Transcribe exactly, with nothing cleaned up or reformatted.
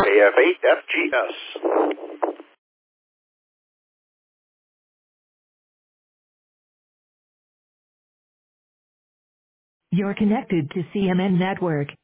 A F eight F G S. You're connected to C M N Network.